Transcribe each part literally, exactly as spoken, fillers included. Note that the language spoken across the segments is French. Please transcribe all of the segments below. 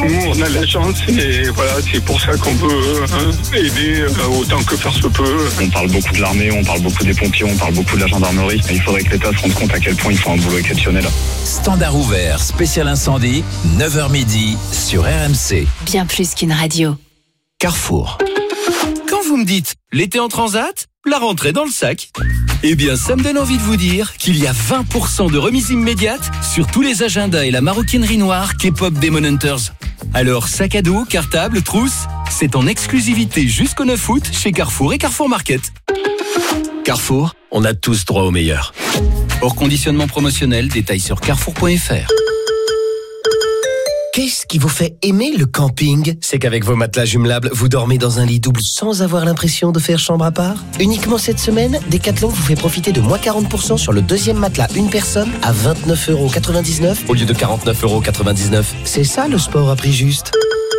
Nous, on a la chance et voilà, c'est pour ça qu'on veut hein, aider euh, autant que faire se peut. On parle beaucoup de l'armée, on parle beaucoup des pompiers, on parle beaucoup de la gendarmerie. Il faudrait que l'État se rende compte à quel point ils font un boulot exceptionnel. Standard ouvert, spécial incendie, neuf heures midi sur R M C. Bien plus qu'une radio. Carrefour. Quand vous me dites l'été en transat, la rentrée dans le sac, eh bien ça me donne envie de vous dire qu'il y a vingt pour cent de remise immédiate sur tous les agendas et la maroquinerie noire K-pop Demon Hunters. Alors sac à dos, cartable, trousse, c'est en exclusivité jusqu'au neuf août chez Carrefour et Carrefour Market. Carrefour, on a tous droit au meilleur. Hors conditionnement promotionnel, détail sur carrefour point f r. Qu'est-ce qui vous fait aimer le camping ? C'est qu'avec vos matelas jumelables, vous dormez dans un lit double sans avoir l'impression de faire chambre à part ? Uniquement cette semaine, Decathlon vous fait profiter de moins quarante pour cent sur le deuxième matelas une personne à vingt-neuf euros quatre-vingt-dix-neuf au lieu de quarante-neuf euros quatre-vingt-dix-neuf. C'est ça le sport à prix juste.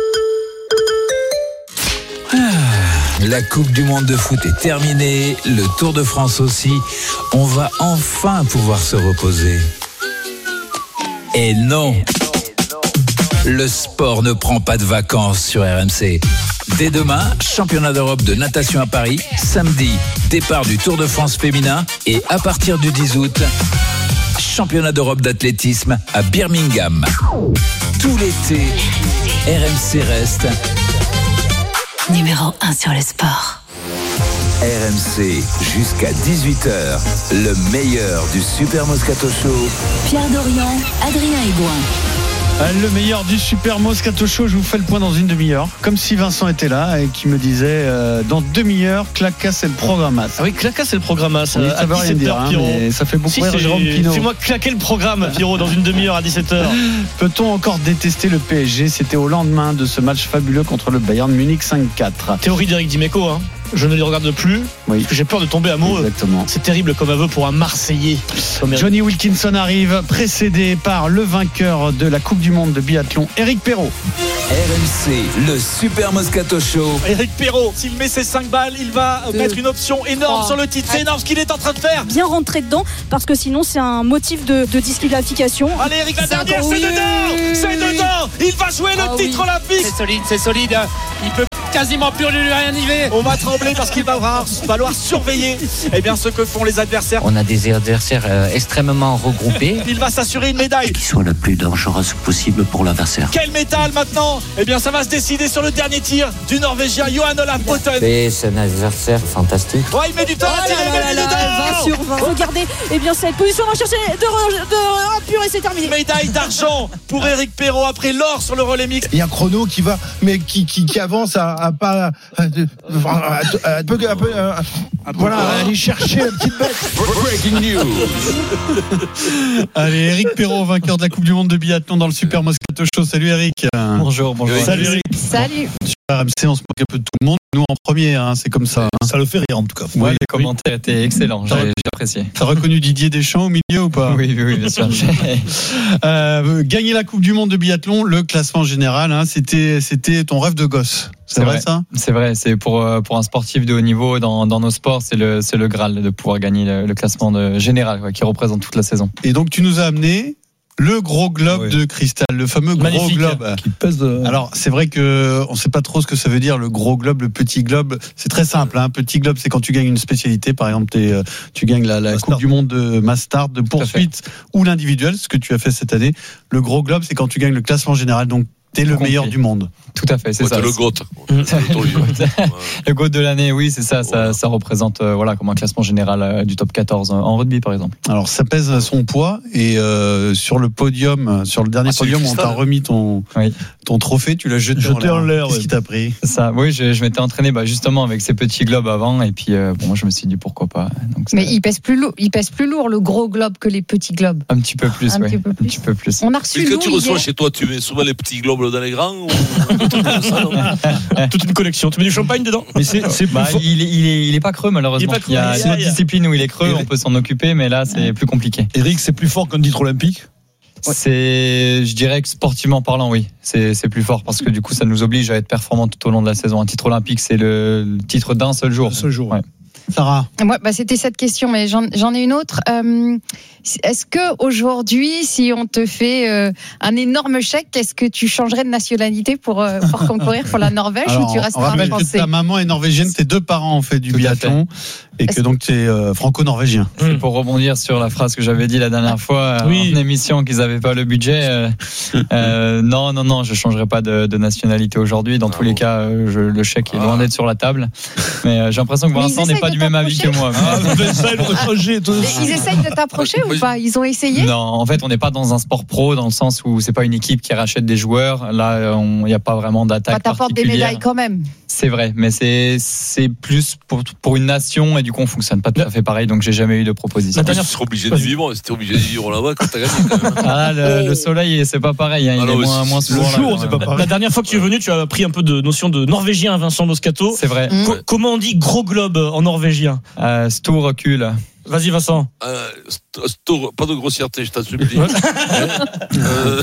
La Coupe du Monde de foot est terminée, le Tour de France aussi. On va enfin pouvoir se reposer. Et non, le sport ne prend pas de vacances sur R M C. Dès demain, championnat d'Europe de natation à Paris. Samedi, départ du Tour de France féminin. Et à partir du dix août, championnat d'Europe d'athlétisme à Birmingham. Tout l'été, R M C reste numéro un sur le sport. R M C jusqu'à dix-huit heures. Le meilleur du Super Moscato Show. Pierre Dorian, Adrien Aigouin. Le meilleur du Super Moscato Show, je vous fais le point dans une demi-heure. Comme si Vincent était là et qui me disait euh, dans demi-heure, Clacas c'est le programme. Ah oui, Clacas c'est le programme. Oui, ça veut rien dire, hein, mais ça fait beaucoup si, rire Jérôme Pinault. Fais-moi claquer le programme, Pierrot, dans une demi-heure à dix-sept heures. Peut-on encore détester le P S G ? C'était au lendemain de ce match fabuleux contre le Bayern Munich cinq quatre. Théorie d'Éric Dimeco, hein. Je ne les regarde plus, oui. Parce que j'ai peur de tomber amoureux. Exactement. C'est terrible comme aveu pour un Marseillais. Johnny Wilkinson arrive, précédé par le vainqueur de la Coupe du Monde de biathlon, Éric Perrault. R M C, le Super Moscato Show. Éric Perrault, s'il met ses cinq balles, il va Deux. mettre une option énorme trois. Sur le titre. C'est énorme ce qu'il est en train de faire. Bien rentrer dedans, parce que sinon c'est un motif de, de disqualification. Allez Éric, la dernière, c'est oui. dedans C'est dedans. Il va jouer le ah, titre oui. olympique. C'est solide, c'est solide. Il peut quasiment plus lui rien y va. On va trembler parce qu'il va falloir surveiller eh bien, ce que font les adversaires. On a des adversaires euh, extrêmement regroupés. Il va s'assurer une médaille qui soit la plus dangereuse possible pour l'adversaire. Quel métal maintenant ? Eh bien ça va se décider sur le dernier tir du Norvégien Johan Olaf Botten. C'est un adversaire fantastique. Oh, il met du temps à tirer, il met du temps. vingt sur vingt. Regardez, eh bien cette position, on va chercher de, de, de pur et c'est terminé. Médaille d'argent pour Éric Perrault après l'or sur le relais mixte. Il y a Chrono qui va, mais qui, qui, qui avance à, à pas, à, à, à peu, à peu, à, voilà, aller chercher la petite bête. Breaking news. Allez, Éric Perrault, vainqueur de la Coupe du Monde de biathlon dans le Super Moscato Show. Salut Éric. Bonjour, bonjour. Salut Éric. Salut. Sur R M C, on se moque un peu de tout le monde. Nous en premier, hein, c'est comme ça. Hein. Ça le fait rire en tout cas. Oui, Ouais, les oui. commentaires étaient excellents, j'ai, j'ai apprécié. T'as reconnu Didier Deschamps au milieu ou pas ? Oui, oui, oui, bien sûr. euh, gagner la Coupe du Monde de biathlon, le classement général, hein, c'était, c'était ton rêve de gosse. C'est, c'est vrai, vrai ça ? C'est vrai, c'est pour, pour un sportif de haut niveau dans, dans nos sports, c'est le, c'est le Graal de pouvoir gagner le, le classement de, général ouais, qui représente toute la saison. Et donc tu nous as amené le gros globe oui. de cristal, le fameux Magnifique, gros globe. Qui pèse de... Alors c'est vrai que on sait pas trop ce que ça veut dire le gros globe, le petit globe. C'est très simple. Un hein. Petit globe, c'est quand tu gagnes une spécialité. Par exemple, t'es, tu gagnes la, la Coupe du Monde de Mastart, de poursuite ou l'individuel, ce que tu as fait cette année. Le gros globe, c'est quand tu gagnes le classement général. Donc t'es le meilleur du monde. Tout à fait, c'est ouais, ça. Le GOAT. Le GOAT de l'année, oui, c'est ça. Ça, ça représente euh, voilà, comme un classement général euh, du top quatorze en rugby, par exemple. Alors, ça pèse son poids et euh, sur le podium, sur le dernier ah, podium, on t'a remis ton, oui. ton trophée. Tu l'as jeté, jeté en l'air. En l'air Qu'est-ce ouais. qui t'a pris ? Ça, oui, je, je m'étais entraîné bah, justement avec ces petits globes avant et puis euh, bon, moi, je me suis dit pourquoi pas. Donc, mais il pèse plus lourd, il pèse plus lourd le gros globe que les petits globes. Un petit peu plus, oui. Un petit peu plus. On a reçu. Mais quand tu reçois chez toi, tu mets souvent les petits globes dans les grands. Ou... Toute une collection. Tu mets du champagne dedans. Mais c'est, c'est bah, il, est, il, est, il est pas creux malheureusement. Il, creux, il y a d'autres disciplines où il est creux, Eric. On peut s'en occuper, mais là c'est plus compliqué. Eric, c'est plus fort qu'un titre olympique ? C'est, je dirais que sportivement parlant, oui, c'est, c'est plus fort parce que du coup ça nous oblige à être performants tout au long de la saison. Un titre olympique, c'est le, le titre d'un seul jour. Un seul jour. Ouais. Sarah. Moi, bah, c'était cette question, mais j'en, j'en ai une autre. Euh, est-ce que aujourd'hui, si on te fait euh, un énorme chèque, est-ce que tu changerais de nationalité pour, euh, pour concourir pour la Norvège Alors, ou tu on resteras rappelle français? que ta maman est norvégienne, tes deux parents ont fait du Tout à biathlon et que donc tu es euh, franco-norvégien. C'est pour rebondir sur la phrase que j'avais dit la dernière fois Oui. en émission qu'ils n'avaient pas le budget. Euh, euh, non, non, non, je changerai pas de, de nationalité aujourd'hui. Dans Ah tous bon. les cas, euh, je, le chèque est loin Ah. d'être sur la table. Mais euh, j'ai l'impression que Mais Vincent ils n'est pas essayent du de même avis que moi. Ah, ben ça, le projet, tout Mais ils essayent de t'approcher ou pas? Ils ont essayé? Non, en fait, on n'est pas dans un sport pro dans le sens où c'est pas une équipe qui rachète des joueurs. Là, il n'y a pas vraiment Bah, d'attaque t'apportes des particulière. médailles quand même. C'est vrai, mais c'est c'est plus pour pour une nation et du coup on fonctionne pas tout à fait pareil. Donc j'ai jamais eu de proposition. La dernière fois, obligé de vivre, c'était obligé de vivre là-bas quand t'as gagné quand même. Ah là, le, le soleil, c'est pas pareil. Hein, il Ah non, est mais moins, c'est- moins c'est souvent. le jour, là, c'est quand pas même. pareil. La dernière fois que tu es venu, tu as pris un peu de notion de norvégien, Vincent Moscato. C'est vrai. Co- comment on dit gros globe en norvégien? Euh, Stor recul. Vas-y, Vincent. Euh, st- st- pas de grossièreté, je t'en supplie. Euh,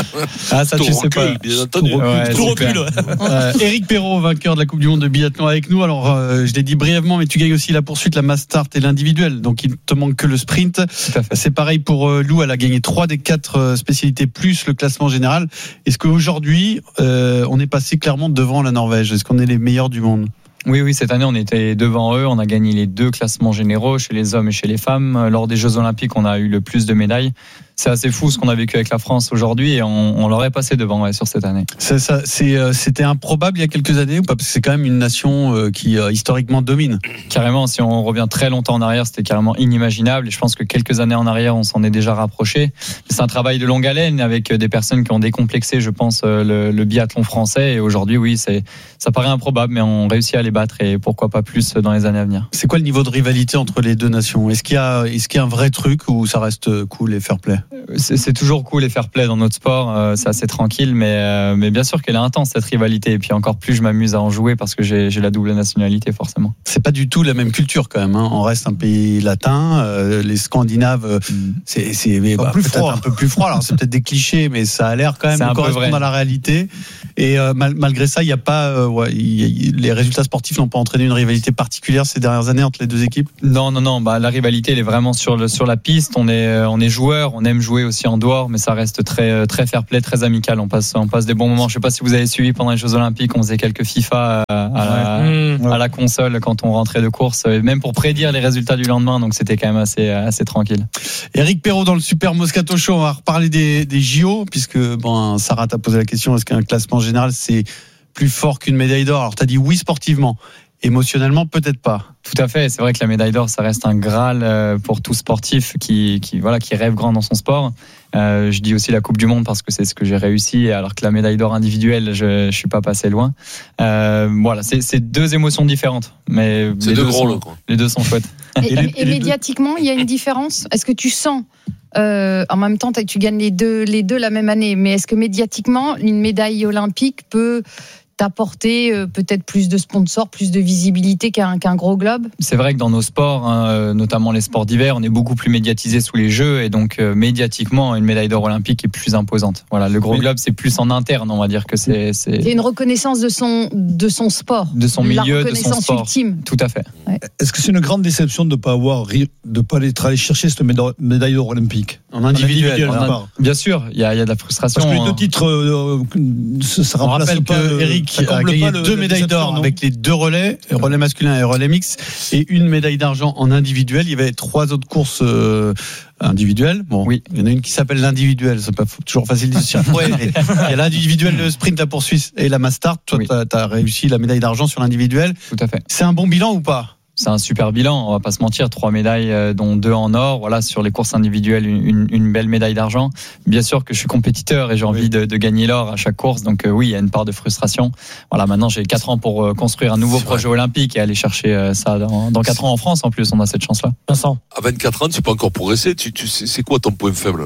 Ah ça Tout tu sais pas. recul, bien entendu. Ouais, Tout super. recul. ouais. Euh, Éric Perrault, vainqueur de la Coupe du Monde de biathlon avec nous. Alors, euh, je l'ai dit brièvement, mais tu gagnes aussi la poursuite, la mass start et l'individuel. Donc, il te manque que le sprint. Tout à fait. C'est pareil pour euh, Lou. Elle a gagné trois des quatre euh, spécialités plus le classement général. Est-ce qu'aujourd'hui, euh, on est passé clairement devant la Norvège? Est-ce qu'on est les meilleurs du monde? Oui, oui, cette année, on était devant eux. On a gagné les deux classements généraux chez les hommes et chez les femmes. Lors des Jeux Olympiques, on a eu le plus de médailles. C'est assez fou ce qu'on a vécu avec la France aujourd'hui et on, on l'aurait passé devant ouais, sur cette année. Ça, ça, c'est, euh, c'était improbable il y a quelques années ou pas? Parce que c'est quand même une nation euh, qui euh, historiquement domine. Carrément, si on revient très longtemps en arrière, c'était carrément inimaginable. Et je pense que quelques années en arrière, on s'en est déjà rapproché. C'est un travail de longue haleine avec des personnes qui ont décomplexé, je pense, le, le biathlon français. Et aujourd'hui, oui, c'est, ça paraît improbable, mais on réussit à les battre et pourquoi pas plus dans les années à venir. C'est quoi le niveau de rivalité entre les deux nations? Est-ce qu'il y a, est-ce qu'il y a un vrai truc ou ça reste cool et fair play? C'est, c'est toujours cool et fair play dans notre sport, euh, c'est assez tranquille, mais, euh, mais bien sûr qu'elle est intense cette rivalité. Et puis encore plus, je m'amuse à en jouer parce que j'ai, j'ai la double nationalité forcément. C'est pas du tout la même culture quand même. Hein. On reste un pays latin, euh, les Scandinaves, mm. c'est, c'est bah, plus peut-être froid. un peu plus froid. Alors c'est peut-être des clichés, mais ça a l'air quand même C'est de un peu correspondre vrai. à la réalité. Et euh, mal, malgré ça, il y a pas, euh, ouais, y a, les résultats sportifs n'ont pas entraîné une rivalité particulière ces dernières années entre les deux équipes. Non, non, non. Bah la rivalité, elle est vraiment sur le sur la piste. On est on est joueur, on aime jouer aussi en dehors, mais ça reste très très fair play, très amical. On passe on passe des bons moments. Je sais pas si vous avez suivi pendant les Jeux Olympiques, on faisait quelques FIFA à, à, Ouais. la, à la console quand on rentrait de course, même pour prédire les résultats du lendemain. Donc c'était quand même assez assez tranquille. Éric Perrault dans le Super Moscato Show. On va reparler des, des J O puisque bon, Sarah t'a posé la question. Est-ce qu'un classement général c'est plus fort qu'une médaille d'or? Alors t'as dit oui sportivement. Émotionnellement, peut-être pas. Tout à fait. C'est vrai que la médaille d'or, ça reste un graal pour tout sportif qui, qui, voilà, qui rêve grand dans son sport. Euh, je dis aussi la Coupe du Monde parce que c'est ce que j'ai réussi, alors que la médaille d'or individuelle, je, je suis pas passé loin. Euh, voilà, c'est, c'est deux émotions différentes, mais C'est les deux deux, drôles, sont, quoi. les deux sont chouettes. Et, et, et médiatiquement, il y a une différence? Est-ce que tu sens, euh, en même temps, tu gagnes les deux, les deux la même année, mais est-ce que médiatiquement, une médaille olympique peut t'apporter euh, peut-être plus de sponsors, plus de visibilité qu'un, qu'un gros globe? C'est vrai que dans nos sports, hein, notamment les sports d'hiver, on est beaucoup plus médiatisé sous les Jeux et donc euh, médiatiquement, une médaille d'or olympique est plus imposante. Voilà, le gros globe, c'est plus en interne, on va dire que c'est. c'est... Il y a une reconnaissance de son, de son sport, de son milieu, la de son reconnaissance sport. ultime. Tout à fait. Ouais. Est-ce que c'est une grande déception de ne pas avoir, de pas aller, aller chercher cette méda- médaille d'or olympique En individuel, en En part. in- Bien sûr, il y a, il y a de la frustration. Parce que les hein. deux titres, euh, ça, ça On remplace rappelle pas que le- Eric ça a comble gagné pas le- deux la médailles déception, d'or non avec les deux relais, relais masculin et relais mixte, et une médaille d'argent en individuel. Il y avait trois autres courses euh, individuelles. Bon, oui. Il y en a une qui s'appelle l'individuel. C'est pas toujours facile de dire. Ouais, mais il y a l'individuel, le sprint, la poursuite et la mass start. Toi, Oui. tu as réussi la médaille d'argent sur l'individuel. Tout à fait. C'est un bon bilan ou pas? C'est un super bilan, on va pas se mentir, trois médailles euh, dont deux en or, voilà, sur les courses individuelles une, une, une belle médaille d'argent. Bien sûr que je suis compétiteur et j'ai envie de, de gagner l'or à chaque course, donc euh, oui, il y a une part de frustration. Voilà, maintenant j'ai quatre ans pour euh, construire un nouveau C'est projet vrai. olympique et aller chercher euh, ça dans, dans quatre ans en France en plus, on a cette chance-là. Vincent. À vingt-quatre ans, tu peux encore progresser. Tu, tu, c'est, c'est quoi ton point faible là?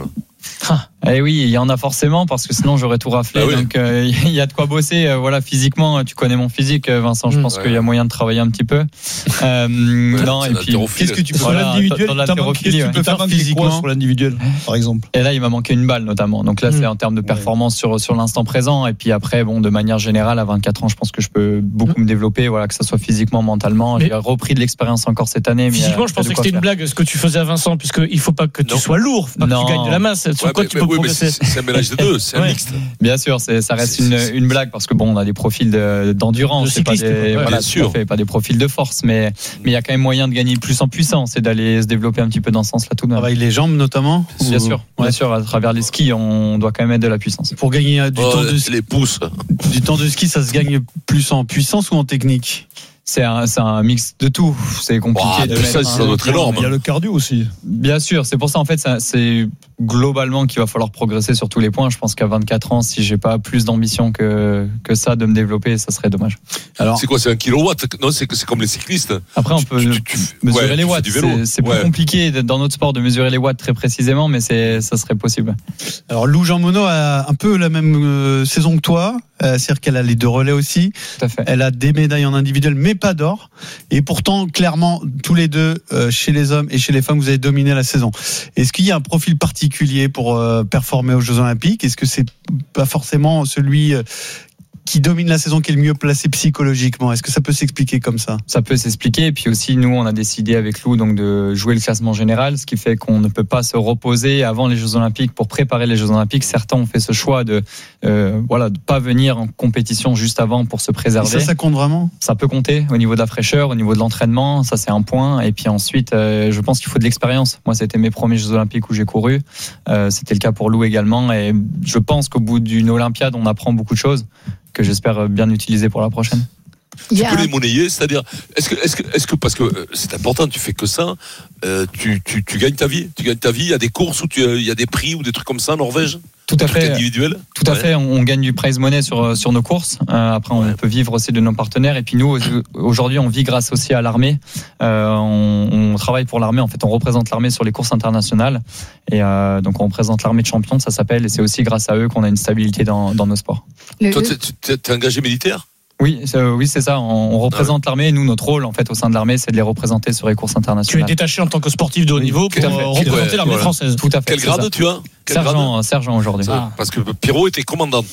Eh oui, il y en a forcément parce que sinon j'aurais tout raflé. Ah oui. Donc euh, il y a de quoi bosser. Euh, voilà, physiquement, tu connais mon physique, Vincent. Je pense ouais. qu'il y a moyen de travailler un petit peu. Euh, non, et puis Qu'est-ce que tu peux voilà, sur l'individuel, dans t'as manqué, l'haltérophilie, tu ouais. peux faire physiquement sur l'individuel, par exemple. Et là, il m'a manqué une balle notamment. Donc là, Mmh. c'est en termes de performance sur sur l'instant présent. Et puis après, bon, de manière générale, à vingt-quatre ans, je pense que je peux beaucoup mmh. me développer. Voilà, que ça soit physiquement, mentalement. Mais j'ai repris de l'expérience encore cette année. Mais physiquement, je pensais que c'était une blague ce que tu faisais à Vincent, puisque il faut pas que tu non. sois lourd, faut pas non. que tu gagnes de la masse. Sur ouais, quoi mais, tu mais, peux oui, progresser. C'est, c'est un mélange des deux, c'est un ouais. mixte. Bien sûr, c'est, ça reste c'est, une, c'est, une blague parce que bon, on a des profils de, d'endurance, de c'est pas des, ouais, voilà, bien sûr. Fait, pas des profils de force, mais mais il y a quand même moyen de gagner plus en puissance et d'aller se développer un petit peu dans ce sens-là tout de même. Travaille les jambes notamment. Bien sûr, ouais. bien sûr, à travers les skis, on doit quand même mettre de la puissance. Pour gagner du oh, temps de ski, les pouces. Du temps de ski, ça se gagne plus en puissance ou en technique? C'est un, c'est un mix de tout. C'est compliqué. Oh, de ça, ça doit être énorme. Il y a le cardio aussi. Bien sûr, c'est pour ça en fait, ça, c'est globalement qu'il va falloir progresser sur tous les points. Je pense qu'à vingt-quatre ans, si j'ai pas plus d'ambition que que ça de me développer, ça serait dommage. Alors, c'est quoi, c'est un kilowatt? Non, c'est c'est comme les cyclistes. Après, on peut tu, tu, tu, mesurer ouais, les watts. C'est, c'est ouais. plus compliqué dans notre sport de mesurer les watts très précisément, mais c'est ça serait possible. Alors Lou Jean Monod a un peu la même euh, saison que toi. Euh, c'est-à-dire qu'elle a les deux relais aussi. Tout à fait. Elle a des médailles en individuel, mais pas d'or. Et pourtant, clairement, tous les deux, euh, chez les hommes et chez les femmes, vous avez dominé la saison. Est-ce qu'il y a un profil particulier pour euh, performer aux Jeux Olympiques? Est-ce que c'est pas forcément celui euh, qui domine la saison qui est le mieux placé psychologiquement? Est-ce que ça peut s'expliquer comme ça? Ça peut s'expliquer. Et puis aussi, nous, on a décidé avec Lou donc de jouer le classement général, ce qui fait qu'on ne peut pas se reposer avant les Jeux Olympiques pour préparer les Jeux Olympiques. Certains ont fait ce choix de, euh, voilà, de pas venir en compétition juste avant pour se préserver. Et ça, ça compte vraiment? Ça peut compter au niveau de la fraîcheur, au niveau de l'entraînement. Ça, c'est un point. Et puis ensuite, euh, je pense qu'il faut de l'expérience. Moi, c'était mes premiers Jeux Olympiques où j'ai couru. Euh, c'était le cas pour Lou également. Et je pense qu'au bout d'une Olympiade, on apprend beaucoup de choses que j'espère bien utiliser pour la prochaine. Tu yeah. peux les monnayer, c'est-à-dire, est-ce que, est-ce que, est-ce que, parce que c'est important, tu fais que ça, euh, tu, tu, tu gagnes ta vie, tu gagnes ta vie. Il y a des courses où tu, il y a des prix ou des trucs comme ça en Norvège. Tout à fait. Individuel. Tout à ouais. fait. On, on gagne du prize money sur sur nos courses. Euh, après, on ouais. peut vivre aussi de nos partenaires. Et puis nous, aujourd'hui, on vit grâce aussi à l'armée. Euh, on, on travaille pour l'armée. En fait, on représente l'armée sur les courses internationales. Et euh, donc, on représente l'armée de champions, ça s'appelle. Et c'est aussi grâce à eux qu'on a une stabilité dans dans nos sports. Le... Toi, tu es engagé militaire? Oui, c'est, oui, c'est ça. On, on représente ah oui. l'armée. Et nous, notre rôle, en fait, au sein de l'armée, c'est de les représenter sur les courses internationales. Tu es détaché en tant que sportif de haut niveau pour euh, représenter ouais, l'armée voilà. française. Tout à fait. Quel grade ça. Tu as? Quel sergent, grade sergent aujourd'hui. Ah. Parce que Pierrot était commandante.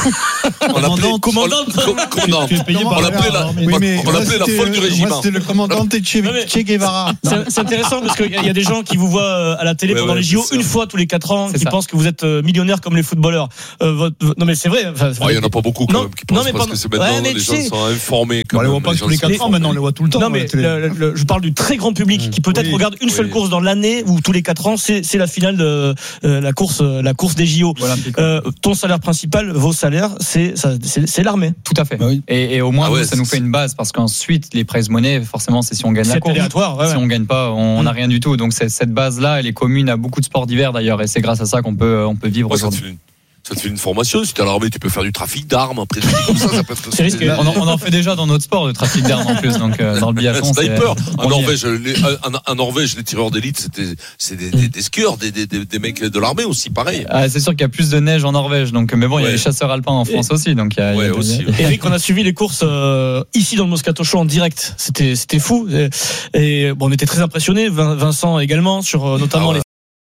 on l'appelait commandante. Commandante. On l'appelait la, oui, on l'appelait la folle du régiment. Moi, c'était le commandant de Che Guevara. C'est, c'est intéressant parce qu'il y a des gens qui vous voient à la télé ouais, pendant ouais, les J O une fois tous les quatre ans, c'est qui ça. Pensent que vous êtes millionnaire comme les footballeurs. Euh, votre, non mais c'est vrai. Enfin, il y en a pas beaucoup quand même qui pensent parce que c'est maintenant les gens sont informés. On les voit pas tous les quatre ans, maintenant on les voit tout le temps. Non mais je parle du très grand public qui peut-être regarde une seule course dans l'année ou tous les quatre ans, c'est la finale de la course, la course des J O. Euh, ton salaire principal, vos salaires, c'est, ça, c'est, c'est l'armée. Tout à fait. Bah oui. et, et au moins, ah ouais, nous, ça nous fait une base parce qu'ensuite, les prize money, forcément, c'est si on gagne c'est la course. Aléatoire, ouais, si ouais. on gagne pas, on n'a mmh. rien du tout. Donc c'est, cette base-là, elle est commune à beaucoup de sports d'hiver d'ailleurs, et c'est grâce à ça qu'on peut, on peut vivre ouais, aujourd'hui. Ça te fait une formation. Si t'es à l'armée, tu peux faire du trafic d'armes. Après, comme ça, ça peut être. C'est risqué. On, en, on en fait déjà dans notre sport, le trafic d'armes en plus. Donc, euh, dans le biathlon. Sniper. En Norvège, les, en, en Norvège, les tireurs d'élite, c'était, c'est des, des, des skieurs, des, des, des, des mecs de l'armée aussi, pareil. Ah, c'est sûr qu'il y a plus de neige en Norvège. Donc, mais bon, il ouais. y a les chasseurs alpins en France et, aussi. Donc, il y a, ouais, il y a aussi. Des... Ouais. Eric, on a suivi les courses euh, ici dans le Moscato Show en direct. C'était, c'était fou. Et, et bon, on était très impressionnés. Vincent également sur euh, notamment ah ouais. les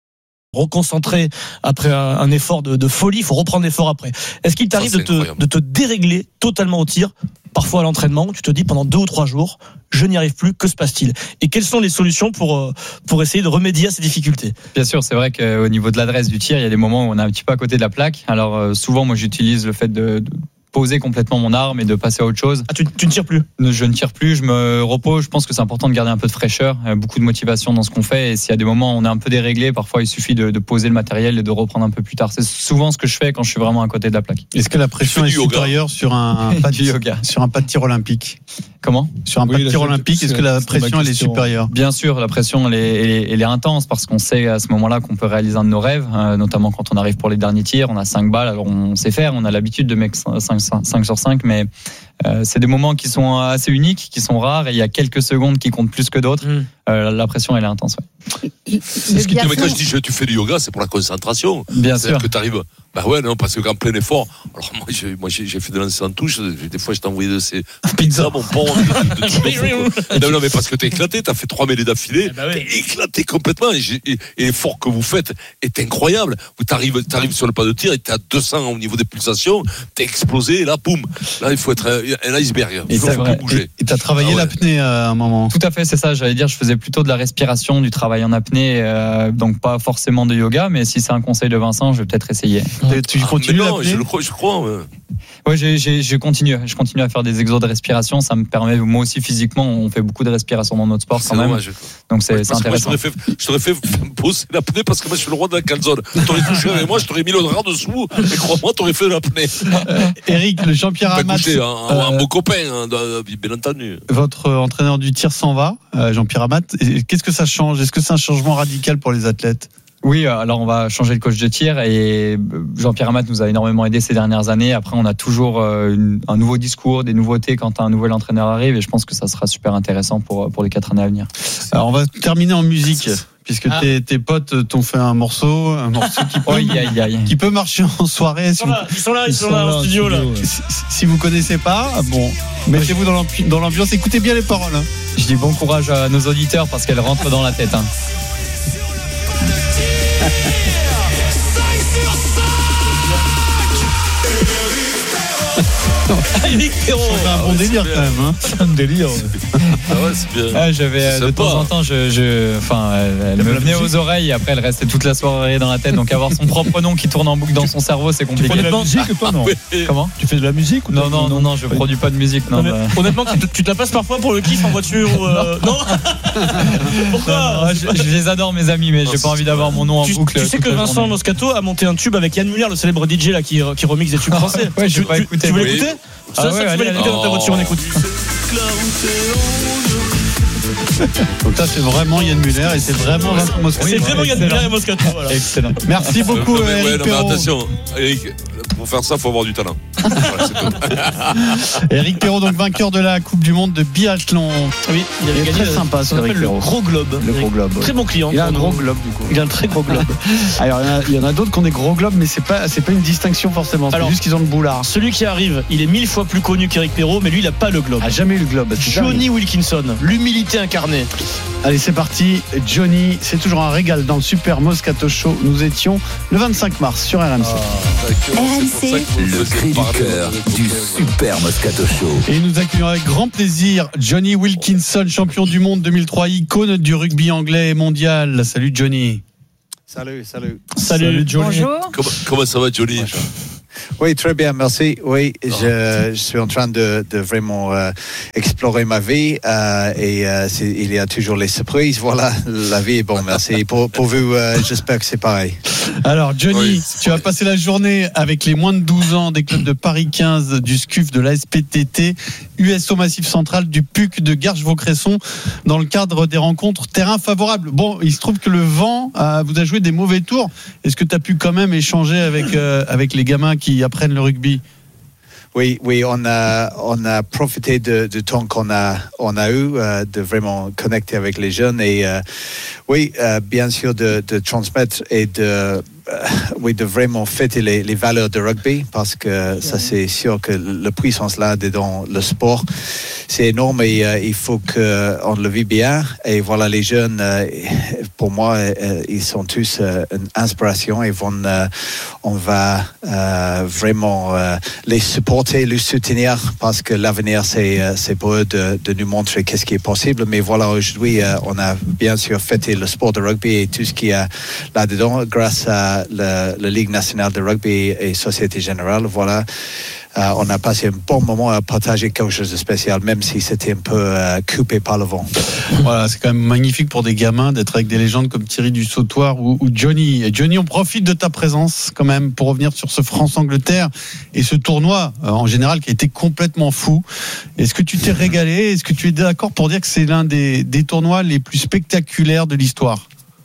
reconcentrer après un, un effort de, de folie, il faut reprendre l'effort après. Est-ce qu'il t'arrive ça, de, te, de te dérégler totalement au tir, parfois à l'entraînement, où tu te dis pendant deux ou trois jours, je n'y arrive plus, que se passe-t-il? Et quelles sont les solutions pour, pour essayer de remédier à ces difficultés? Bien sûr, c'est vrai qu'au niveau de l'adresse du tir, il y a des moments où on est un petit peu à côté de la plaque. Alors euh, souvent, moi j'utilise le fait de, de poser complètement mon arme et de passer à autre chose. Ah, tu, tu ne tires plus? Je ne tire plus, je me repose. Je pense que c'est important de garder un peu de fraîcheur, beaucoup de motivation dans ce qu'on fait. Et s'il y a des moments où on est un peu déréglé, parfois il suffit de, de poser le matériel et de reprendre un peu plus tard. C'est souvent ce que je fais quand je suis vraiment à côté de la plaque. Est-ce que la pression est supérieure sur un pas de yoga, sur un pas de tir olympique? Comment? Sur un oui, pas de tir olympique, est-ce que la pression elle est supérieure? Bien sûr, la pression elle est, elle est, elle est intense parce qu'on sait à ce moment-là qu'on peut réaliser un de nos rêves, euh, notamment quand on arrive pour les derniers tirs. On a cinq balles, alors on sait faire, on a l'habitude de mettre cinq cinq sur cinq, mais euh, c'est des moments qui sont assez uniques, qui sont rares, et il y a quelques secondes qui comptent plus que d'autres. Mmh. Euh, la pression, elle est intense. Ouais. C'est ce que tu, mais quand je dis je, tu fais du yoga, c'est pour la concentration. Bien C'est-à-dire sûr. que tu arrives. Bah ouais, non, parce qu'en plein effort. Alors moi, j'ai, moi, j'ai, j'ai fait de lancer en touche. Des fois, je t'ai envoyé de ces pizzas, mon pauvre. non, non, mais parce que t'es éclaté, t'as fait trois mêlées d'affilée. Eh ben oui. T'es éclaté complètement. Et, j'ai, et, et l'effort que vous faites est incroyable. Vous t'arrives, t'arrives sur le pas de tir et t'es à deux cents au niveau des pulsations. T'es explosé. Et là, boum. Là, il faut être un, un iceberg. Il faut, faut bouger. Et t'as travaillé ah ouais. l'apnée à un moment. Tout à fait, c'est ça. J'allais dire, je faisais plutôt de la respiration, du travail en apnée, euh, donc pas forcément de yoga, mais si c'est un conseil de Vincent, je vais peut-être essayer. Et tu ah, continues non, je le crois, je crois. Ouais, ouais j'ai, j'ai, je continue, je continue à faire des exos de respiration. Ça me permet, moi aussi physiquement, on fait beaucoup de respiration dans notre sport c'est quand même. Dommage. Donc c'est, ouais, c'est intéressant. Moi, je, t'aurais fait, je t'aurais fait bosser l'apnée parce que moi je suis le roi de la calzone. T'aurais couché avec moi, je t'aurais mis le drap dessous. Et crois-moi, t'aurais fait l'apnée. Euh, Eric, le Jean-Pierre Amat, couché, hein, euh, un beau copain, hein, bien entendu. Votre entraîneur du tir s'en va, euh, Jean-Pierre Amat. Qu'est-ce que ça change? Est-ce que c'est un changement radical pour les athlètes? Oui, alors on va changer le coach de tir et Jean-Pierre Amat nous a énormément aidé ces dernières années. Après, on a toujours une, un nouveau discours, des nouveautés quand un nouvel entraîneur arrive et je pense que ça sera super intéressant pour, pour les quatre années à venir. Alors, on va terminer en musique. Puisque ah. tes, tes potes t'ont fait un morceau, un morceau qui peut, oh, aïe, aïe. qui peut marcher en soirée. Ils sont là, ils sont là, ils sont là en studio là. Si, si vous connaissez pas, bon, mettez-vous dans l'ambiance, dans l'ambiance, écoutez bien les paroles. Hein. Je dis bon courage à nos auditeurs parce qu'elles rentrent dans la tête. Hein. Eric Perrault, c'est un bon délire quand même. Hein. C'est un délire. Ah ouais, c'est bien. Ah, j'avais c'est de temps en temps, je, je, enfin, elle, elle me venait aux oreilles et après elle restait toute la soirée dans la tête. Donc avoir son propre nom qui tourne en boucle dans son cerveau, c'est compliqué. Tu fais de la musique ou toi non? Comment? Tu fais de la musique ou non, non, non, non, je produis pas de musique. Non, non, bah... Honnêtement, tu te, tu te la passes parfois pour le kiff en voiture ou euh... non? Pourquoi? Non, je, je les adore mes amis, mais j'ai pas envie d'avoir mon nom en tu, boucle. Tu sais que Vincent journée. Moscato a monté un tube avec Yann Muller, le célèbre D J là qui, qui remixe des tubes français. Ouais, tu, pas tu, écouté. tu veux Oui. l'écouter? Ah Ça, ouais, ça tu allez, veux l'écouter dans ta voiture, on écoute. Donc ça c'est vraiment Yann Muller et c'est vraiment Vincent Moscato. C'est vraiment Yann Muller et Moscato. Voilà. Excellent. Merci beaucoup. Non, mais, Eric ouais, non, mais Perrault. attention, Eric, pour faire ça, il faut avoir du talent. Eric Perrault, donc vainqueur de la Coupe du Monde de biathlon. Oui, il avait il est gagné. très sympa, ce Eric Perrault. Le gros globe. Le gros globe. Très bon client. Il a un gros globe du coup. Il a un très gros globe. Alors il y en a, il y en a d'autres qui ont des gros globes, mais c'est pas, c'est pas une distinction forcément. C'est Alors, juste qu'ils ont le boulard. Celui qui arrive, il est mille fois plus connu qu'Eric Perrault, mais lui, il a pas le globe. A jamais eu le globe. Johnny Wilkinson, l'humilité incarnée. Allez, c'est parti. Johnny, c'est toujours un régal dans le Super Moscato Show. Nous étions le vingt-cinq mars sur R M C. Ah, R M C, le cri du cœur du Super Moscato Show. Et nous accueillons avec grand plaisir Johnny Wilkinson, champion du monde deux mille trois, icône du rugby anglais et mondial. Salut Johnny. Salut, salut. Salut, salut Johnny. Bonjour. Comment, comment ça va Johnny? Bonjour. Oui, très bien, merci. Oui, je, je suis en train de, de vraiment euh, explorer ma vie euh, et euh, c'est, il y a toujours les surprises. Voilà, la vie est bon, merci. Pour, pour vous, euh, j'espère que c'est pareil. Alors, Johnny, oui, tu as passé la journée avec les moins de douze ans des clubs de Paris quinze, du S C U F, de l'A S P T T, U S O Massif Central, du P U C, de Garches-Vaucresson, dans le cadre des rencontres terrain favorable. Bon, il se trouve que le vent euh, vous a joué des mauvais tours. Est-ce que tu as pu quand même échanger avec, euh, avec les gamins qui apprennent le rugby? Oui, oui, on a, on a profité de, du temps qu'on a, on a eu, euh, de vraiment connecter avec les jeunes et euh, oui, euh, bien sûr de, de transmettre et de, euh, oui, de vraiment fêter les, les valeurs de rugby parce que ça c'est sûr que la puissance là dans le sport c'est énorme et euh, il faut qu'on le vive bien et voilà les jeunes euh, pour moi euh, ils sont tous euh, une inspiration et vont, euh, on va euh, vraiment euh, les supporter, les soutenir parce que l'avenir c'est, euh, c'est pour eux de, de nous montrer qu'est-ce qui est possible mais voilà aujourd'hui euh, on a bien sûr fêté le sport de rugby et tout ce qu'il y a là-dedans grâce à la, la Ligue nationale de rugby et Société Générale, voilà. Euh, on a passé un bon moment à partager quelque chose de spécial, même si c'était un peu euh, coupé par le vent. Voilà, c'est quand même magnifique pour des gamins d'être avec des légendes comme Thierry Dussautoir ou, ou Johnny. Et Johnny, on profite de ta présence quand même pour revenir sur ce France-Angleterre et ce tournoi euh, en général qui a été complètement fou. Est-ce que tu t'es régalé? Est-ce que tu es d'accord pour dire que c'est l'un des, des tournois les plus spectaculaires de l'histoire?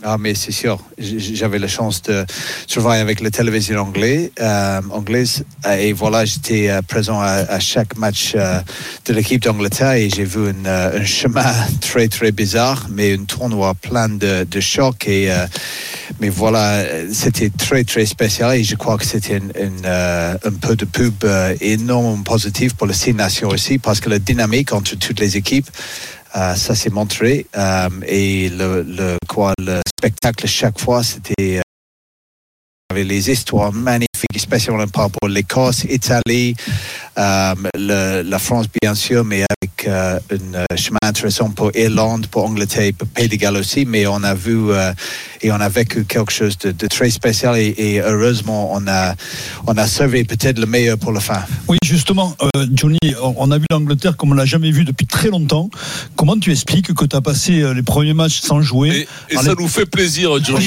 Ah, mais c'est sûr. J'avais la chance de travailler avec la télévision anglaise, euh, anglaise et voilà, j'étais présent à, à chaque match euh, de l'équipe d'Angleterre et j'ai vu une, un chemin très très bizarre, mais un tournoi plein de, de chocs et euh, mais voilà, c'était très très spécial et je crois que c'était une, une, euh, un peu de pub euh, énormément positif pour les Six Nations aussi parce que la dynamique entre toutes les équipes. Euh, ça s'est montré euh, et le, le, quoi, le spectacle chaque fois c'était euh, avec les histoires magnifiques, spécialement par rapport à l'Écosse, l'Italie, euh, le, la France bien sûr, mais avec euh, un chemin intéressant pour Irlande, pour Angleterre, pour Pays de Galles aussi, mais on a vu euh, et on a vécu quelque chose de, de très spécial et, et heureusement on a, on a sauvé peut-être le meilleur pour la fin. Oui justement, euh, Johnny, on a vu l'Angleterre comme on l'a jamais vu depuis très longtemps. Comment tu expliques que tu as passé les premiers matchs sans jouer? Et, et ça les... nous fait plaisir, Johnny.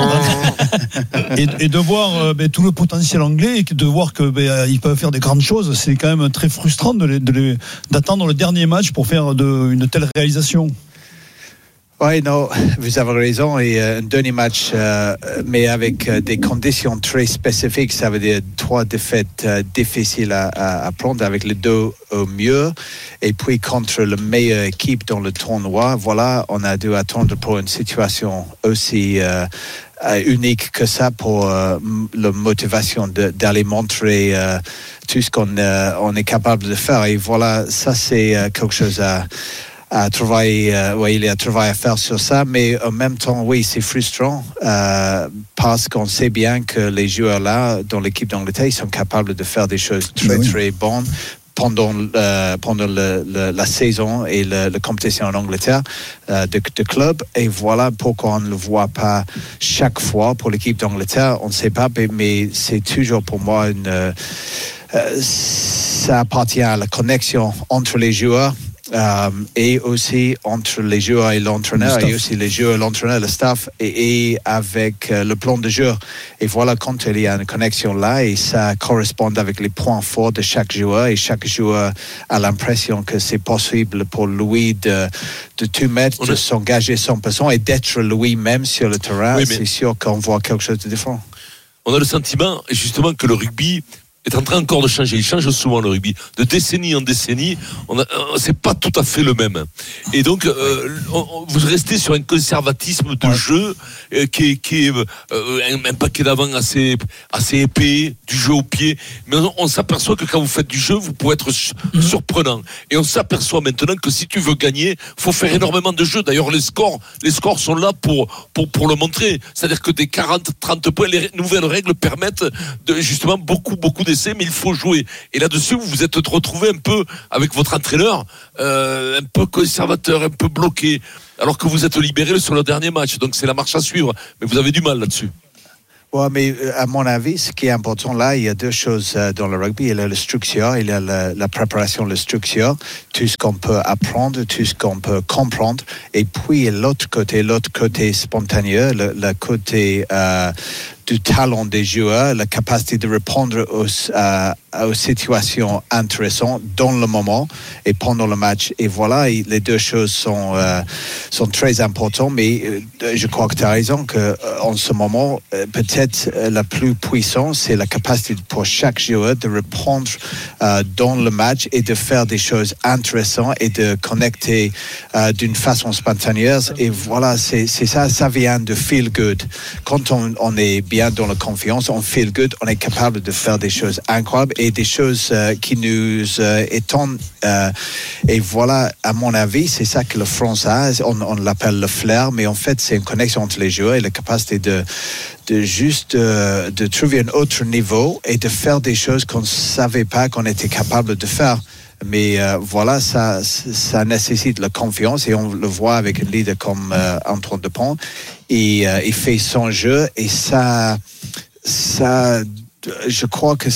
et, et, et de voir euh, ben, tout le potentiel anglais et de voir que ben, ils peuvent faire des grandes choses, c'est quand même très frustrant de les, de les, d'attendre le dernier match pour faire de, une telle réalisation. Oui, non, vous avez raison. Et euh, un dernier match, euh, mais avec euh, des conditions très spécifiques, ça veut dire trois défaites euh, difficiles à, à, à prendre avec les deux au mieux. Et puis contre la meilleure équipe dans le tournoi, voilà, on a dû attendre pour une situation aussi euh, unique que ça pour euh, la motivation de, d'aller montrer euh, tout ce qu'on euh, on est capable de faire. Et voilà, ça c'est euh, quelque chose à à travailler, euh, ouais, il y a un travail à faire sur ça, mais en même temps, oui, c'est frustrant euh, parce qu'on sait bien que les joueurs là, dans l'équipe d'Angleterre, ils sont capables de faire des choses très oui. très bonnes pendant euh, pendant le, le, la saison et le, la compétition en Angleterre euh, de, de club. Et voilà pourquoi on ne le voit pas chaque fois pour l'équipe d'Angleterre. On ne sait pas, mais, mais c'est toujours pour moi une. Euh, ça appartient à la connexion entre les joueurs. Euh, et aussi entre les joueurs et l'entraîneur et aussi les joueurs, l'entraîneur, le staff et, et avec euh, le plan de jeu. Et voilà, quand il y a une connexion là et ça correspond avec les points forts de chaque joueur et chaque joueur a l'impression que c'est possible pour lui de, de tout mettre, de s'engager cent pour cent et d'être lui-même sur le terrain, oui, c'est sûr qu'on voit quelque chose de différent. On a le sentiment justement que le rugby est en train encore de changer. Il change souvent le rugby. De décennie en décennie, on a, c'est pas tout à fait le même. Et donc, euh, on, vous restez sur un conservatisme de ouais. jeu euh, qui est, qui est euh, un, un paquet d'avant assez, assez épais, du jeu au pied. Mais on, on s'aperçoit que quand vous faites du jeu, vous pouvez être su- mmh. surprenant. Et on s'aperçoit maintenant que si tu veux gagner, faut faire énormément de jeux. D'ailleurs, les scores, les scores sont là pour, pour, pour le montrer. C'est-à-dire que des quarante trente points, les nouvelles règles permettent de, justement beaucoup, beaucoup de mais il faut jouer. Et là-dessus, vous vous êtes retrouvé un peu avec votre entraîneur, euh, un peu conservateur, un peu bloqué, alors que vous êtes libéré sur le dernier match. Donc c'est la marche à suivre. Mais vous avez du mal là-dessus. Ouais, mais à mon avis, ce qui est important là, il y a deux choses dans le rugby. Il y a la structure, il y a la, la préparation, la structure, tout ce qu'on peut apprendre, tout ce qu'on peut comprendre. Et puis l'autre côté, l'autre côté spontané, le, le côté euh, du talent des joueurs, la capacité de répondre aux, euh, aux situations intéressantes dans le moment et pendant le match. Et voilà, les deux choses sont, euh, sont très importantes. Mais euh, je crois que tu as raison qu'en ce moment, euh, peut-être euh, la plus puissante, c'est la capacité pour chaque joueur de répondre euh, dans le match et de faire des choses intéressantes et de connecter euh, d'une façon spontanée. Et voilà, c'est, c'est ça, ça vient de feel good. Quand on, on est bien dans la confiance, on feel good, on est capable de faire des choses incroyables et des choses euh, qui nous euh, étonnent. Euh, et voilà, à mon avis, c'est ça que la France a. On, on l'appelle le flair, mais en fait, c'est une connexion entre les joueurs et la capacité de, de juste euh, de trouver un autre niveau et de faire des choses qu'on ne savait pas qu'on était capable de faire. Mais euh, voilà, ça, ça nécessite la confiance et on le voit avec un leader comme euh, Antoine Dupont. Et, euh, il fait son jeu et ça, ça, je crois que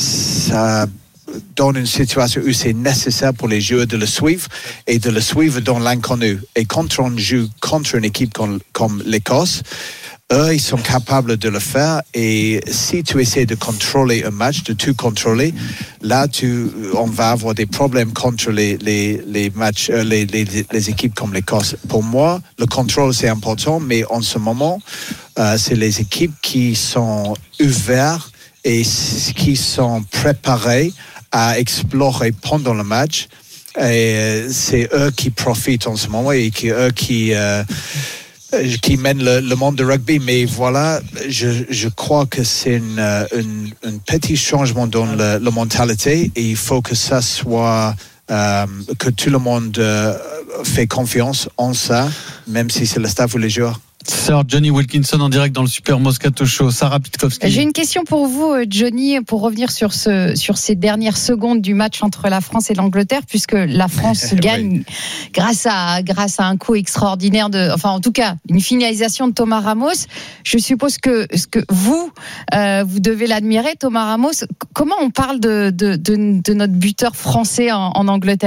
ça donne une situation où c'est nécessaire pour les joueurs de le suivre et de le suivre dans l'inconnu. Et quand on joue contre une équipe comme, comme l'Écosse, eux, ils sont capables de le faire. Et si tu essaies de contrôler un match, de tout contrôler, là, tu, on va avoir des problèmes contre les, les, les matchs, euh, les, les, les équipes comme l'Écosse. Pour moi, le contrôle, c'est important, mais en ce moment, euh, c'est les équipes qui sont ouvertes et qui sont préparées à explorer pendant le match. Et c'est eux qui profitent en ce moment et qui, eux qui... Euh, qui mène le, le monde de rugby, mais voilà, je, je crois que c'est une, une, un petit changement dans la mentalité et il faut que ça soit, euh, que tout le monde euh, fait confiance en ça, même si c'est le staff ou les joueurs. Sir Johnny Wilkinson en direct dans le Super Moscato Show. Sarah Pitkowski. J'ai une question pour vous, Johnny, pour revenir sur, ce, sur ces dernières secondes du match entre la France et l'Angleterre, puisque la France gagne oui. grâce, à, grâce à un coup extraordinaire, de, enfin en tout cas une finalisation de Thomas Ramos. Je suppose que, que vous, euh, vous devez l'admirer, Thomas Ramos. Comment on parle de, de, de, de notre buteur français en, en Angleterre ?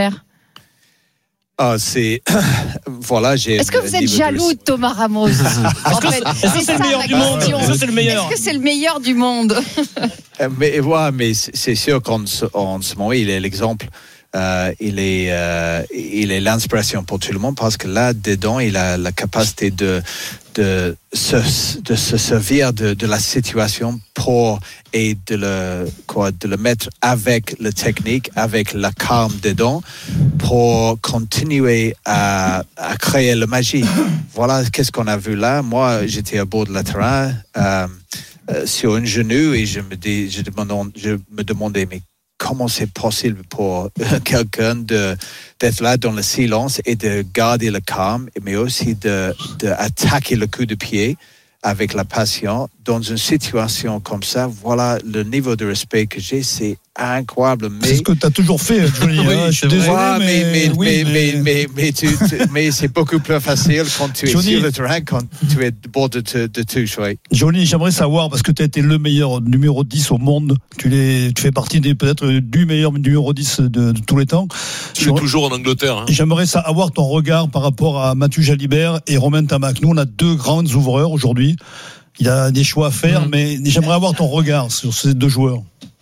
Ah, c'est voilà. J'ai. Est-ce que vous êtes jaloux de Thomas Ramos? En fait, est-ce que c'est le meilleur du monde? Est-ce que c'est le meilleur? Est-ce que c'est le meilleur du monde? Mais ouais, mais c'est sûr qu'en en ce moment, il est l'exemple. Euh, il est, euh, il est l'inspiration pour tout le monde parce que là dedans, il a la capacité de de se de se servir de, de la situation pour et de le quoi de le mettre avec la technique, avec la calme dedans pour continuer à, à créer la magie. Voilà qu'est-ce qu'on a vu là. Moi, j'étais à bord de la terrain euh, euh, sur un genou et je me dis, je demandais, je me demandais mais comment c'est possible pour quelqu'un de, d'être là dans le silence et de garder le calme, mais aussi de, de attaquer le coup de pied avec la passion dans une situation comme ça. Voilà le niveau de respect que j'ai, c'est incroyable. Mais... C'est ce que tu as toujours fait, Johnny. Oui, hein, je suis désolé, ouais, mais, mais, oui, mais, mais... mais, mais, mais, tu, tu, mais c'est beaucoup plus facile quand tu es Johnny, sur le terrain, quand tu es bord de, de, de touche. Oui. Johnny, j'aimerais savoir, parce que tu as été le meilleur numéro dix au monde, tu, les, tu fais partie des, peut-être du meilleur numéro dix de, de tous les temps. Je suis toujours en Angleterre. Hein. J'aimerais avoir ton regard par rapport à Mathieu Jalibert et Romain Tamac. Nous, on a deux grands ouvreurs aujourd'hui. Il y a des choix à faire, mmh. mais j'aimerais avoir ton regard sur ces deux joueurs.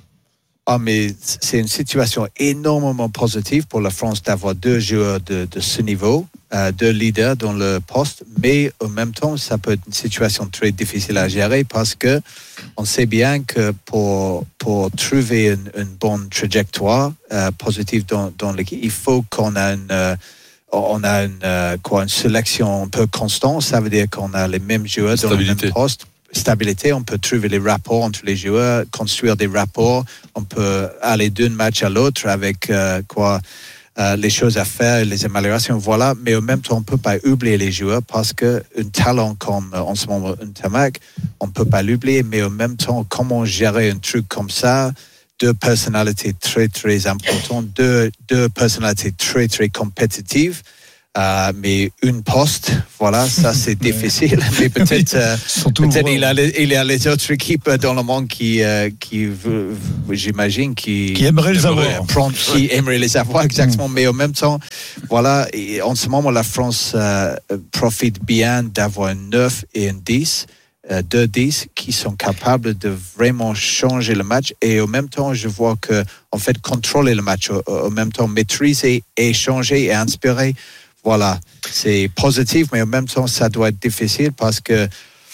Ah, mais c'est une situation énormément positive pour la France d'avoir deux joueurs de, de ce niveau, euh, deux leaders dans le poste, mais en même temps, ça peut être une situation très difficile à gérer parce que on sait bien que pour, pour trouver une, une bonne trajectoire euh, positive dans, dans l'équipe, il faut qu'on a une... Euh, on a une, euh, quoi, une sélection un peu constante, ça veut dire qu'on a les mêmes joueurs dans le même poste. Stabilité, on peut trouver les rapports entre les joueurs, construire des rapports, on peut aller d'un match à l'autre avec euh, quoi, euh, les choses à faire, les améliorations, voilà. Mais en même temps, on ne peut pas oublier les joueurs parce qu'un talent comme en ce moment un Tamac, on ne peut pas l'oublier, mais en même temps, comment gérer un truc comme ça? Deux personnalités très, très importantes, deux, deux personnalités très, très compétitives, euh, mais une poste, voilà, ça c'est difficile. Mais peut-être, euh, peut-être il, a les, il y a les autres équipes dans le monde qui, euh, qui j'imagine, qui, qui aimeraient les avoir. Prendre, qui aimeraient les avoir, exactement. Mais en même temps, voilà, et en ce moment, la France euh, profite bien d'avoir un neuf et un dix. Euh, deux dix qui sont capables de vraiment changer le match et en même temps je vois que en fait contrôler le match en même temps maîtriser et changer et inspirer, voilà, c'est positif mais en même temps ça doit être difficile parce que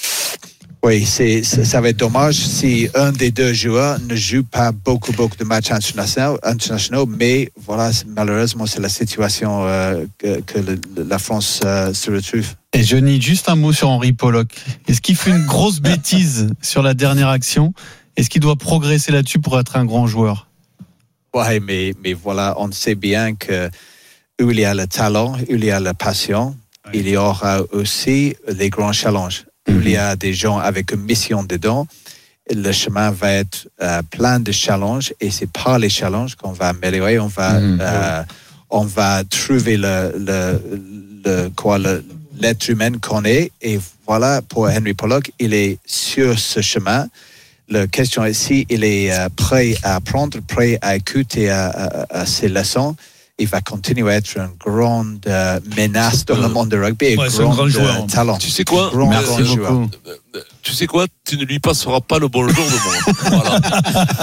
oui, c'est, ça va être dommage si un des deux joueurs ne joue pas beaucoup, beaucoup de matchs internationaux, internationaux mais voilà, malheureusement, c'est la situation euh, que, que le, la France euh, se retrouve. Et Johnny, juste un mot sur Henri Pollock. Est-ce qu'il fait une grosse bêtise sur la dernière action? Est-ce qu'il doit progresser là-dessus pour être un grand joueur? Oui, mais, mais voilà, on sait bien que où il y a le talent, où il y a la passion, ouais. Il y aura aussi les grands challenges. Il y a des gens avec une mission dedans. Le chemin va être euh, plein de challenges et c'est par les challenges qu'on va améliorer. On va, mmh, euh, oui. on va trouver le, le, le, quoi, le, l'être humain qu'on est. Et voilà, pour Henry Pollock, il est sur ce chemin. La question est si il est euh, prêt à apprendre, prêt à écouter à, à, à ses leçons. il va continuer à être une grande euh, menace dans le monde du rugby et Ouais, un c'est un grand grand joueur. euh, talent. Tu sais quoi Grand, Merci grand beaucoup. joueur. Tu sais quoi Tu ne lui passeras pas le bonjour de moi. Voilà.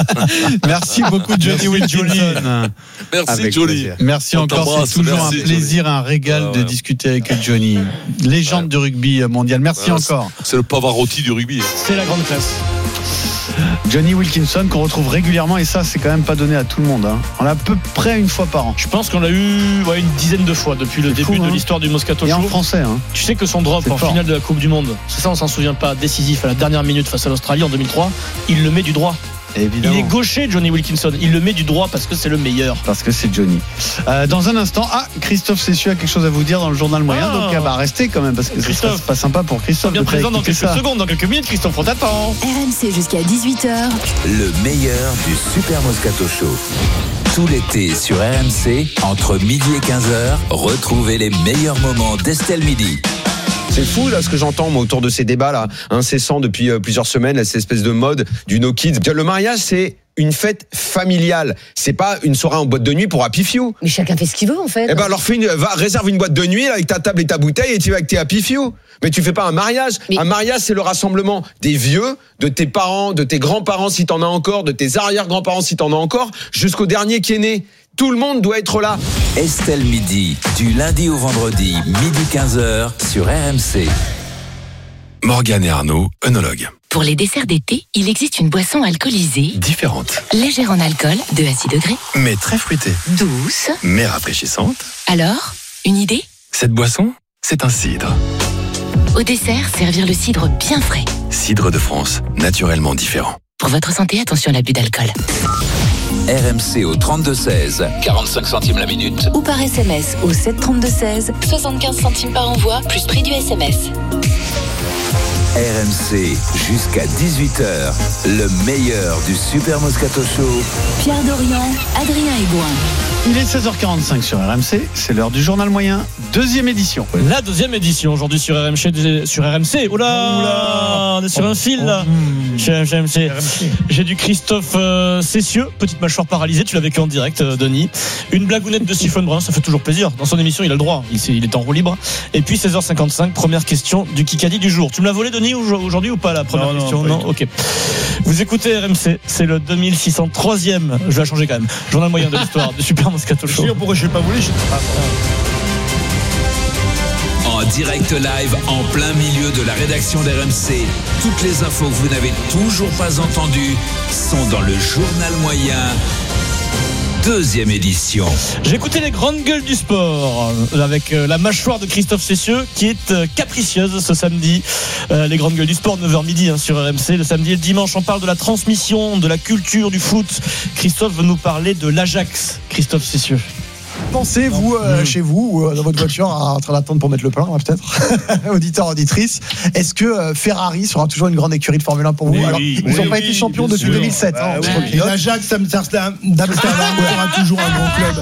Merci beaucoup, Johnny Wilkinson. Merci, Avec Johnny. plaisir. Merci On encore, t'embrasse, c'est toujours merci, un plaisir, un régal Ah ouais. de discuter avec Johnny, légende Ouais. du rugby mondial. Merci Ouais, encore. C'est le Pavarotti du rugby. C'est la grande classe. Johnny Wilkinson qu'on retrouve régulièrement et ça c'est quand même pas donné à tout le monde. Hein. On l'a à peu près une fois par an. Je pense qu'on l'a eu ouais, une dizaine de fois depuis le C'est début fou, de hein. l'histoire du Moscato Et en Show. français. Hein. Tu sais que son drop C'est en fort. finale de la Coupe du Monde, c'est ça, on s'en souvient pas, décisif à la dernière minute face à l'Australie en deux mille trois, il le met du droit. Évidemment. Il est gaucher, Johnny Wilkinson. Il le met du droit parce que c'est le meilleur. Parce que c'est Johnny. Euh, dans un instant, ah, Christophe Cessieux a quelque chose à vous dire dans le journal moyen, Ah. donc ah, bah, restez quand même parce que Christophe. c'est pas sympa pour Christophe. Bien de présent dans préécouter quelques ça. secondes, dans quelques minutes, Christophe, on t'attend. R M C jusqu'à dix-huit heures. Le meilleur du Super Moscato Show. Tout l'été sur R M C, entre midi et quinze heures, retrouvez les meilleurs moments d'Estelle Midi. C'est fou là ce que j'entends moi autour de ces débats là incessants depuis euh, plusieurs semaines, là, cette espèce de mode du no kids. Le mariage c'est une fête familiale, c'est pas une soirée en boîte de nuit pour Happy Few. Mais chacun fait ce qu'il veut en fait. Eh ben alors fais une, va réserve une boîte de nuit là, avec ta table et ta bouteille et tu vas avec tes Happy Few. Mais tu fais pas un mariage. Mais- Un mariage c'est le rassemblement des vieux, de tes parents, de tes grands-parents si t'en as encore, de tes arrière-grands-parents si t'en as encore, jusqu'au dernier qui est né. Tout le monde doit être là. Estelle Midi, du lundi au vendredi, midi quinze heures sur R M C. Morgane et Arnaud, œnologues. Pour les desserts d'été, il existe une boisson alcoolisée, Différentes, légère en alcool, deux à six degrés, mais très fruitées, douce. mais rafraîchissantes. Alors, une idée? Cette boisson, c'est un cidre. Au dessert, servir le cidre bien frais. Cidre de France, naturellement différent. Pour votre santé, attention à l'abus d'alcool. R M C au trente-deux seize, quarante-cinq centimes la minute. Ou par S M S au sept trente-deux seize, soixante-quinze centimes par envoi, plus prix du S M S. R M C jusqu'à dix-huit heures, le meilleur du Super Moscato Show. Pierre Dorian, Adrien Aigouin. Il est seize heures quarante-cinq sur R M C, c'est l'heure du journal moyen, deuxième édition. La deuxième édition aujourd'hui sur R M C. Sur R M C. Oula, Oula on est sur un fil là. Chez R M C. J'ai du Christophe euh, Cessieux, petite mâchoire paralysée, tu l'as vécu en direct, euh, Denis. Une blagounette de Stephen Brun, ça fait toujours plaisir. Dans son émission, il a le droit, il, il est en roue libre. Et puis seize heures cinquante-cinq, première question du Kikadi du jour. Tu me l'as volé, Denis, aujourd'hui ou pas la première Non, question? non, Non, ok. Vous écoutez R M C, c'est le deux mille six cent troisième, je vais la changer quand même, journal moyen de l'histoire du Super Moscato Show. Je sais pourquoi je l'ai pas voulu. Je... En direct live, en plein milieu de la rédaction d'R M C, toutes les infos que vous n'avez toujours pas entendues sont dans le journal moyen, deuxième édition. J'ai écouté les grandes gueules du sport avec la mâchoire de Christophe Cessieux qui est capricieuse ce samedi. Euh, les grandes gueules du sport, neuf heures midi hein, sur R M C. Le samedi et le dimanche, on parle de la transmission, de la culture du foot. Christophe veut nous parler de l'Ajax. Christophe Cessieux. Pensez, vous, euh, chez vous, ou euh, dans votre voiture, en train d'attendre pour mettre le plein, hein, peut-être, auditeur, auditrice, est-ce que euh, Ferrari sera toujours une grande écurie de Formule un pour vous? Oui, Alors, oui, ils n'ont oui, pas oui, été champions bien depuis sûr. deux mille sept. Bah Hein, oui. je crois Et qu'il y a- l'Ajax d'Amsterdam d'Amsterdam sera toujours un grand club.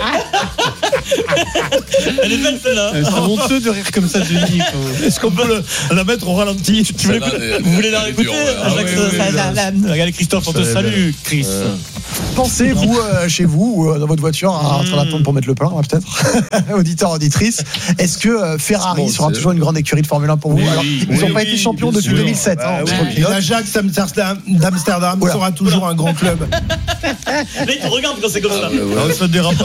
Elle est belle celle-là. C'est honteux de rire comme ça, Denis. Est-ce qu'on peut le- la mettre au ralenti? Tu veux- Vous voulez la réécouter? Ah Ajax, oui, oui, euh, oui. Regardez Christophe, on te salue, Chris. Pensez, vous, euh, chez vous, ou euh, dans votre voiture, en train d'attendre pour mettre le plein, hein, peut-être, auditeur, auditrice, est-ce que euh, Ferrari Bon, sera c'est- toujours une grande écurie de Formule un pour vous? Oui, Alors, oui, ils n'ont oui, pas oui, été champions bien depuis sûr. deux mille sept. Bah Hein, oui. je crois qu'il Et y a- l'Ajax d'Amsterdam d'Amsterdam Oula. sera toujours un grand club. Là, il te regarde quand c'est comme ça. Ah, ça dérape.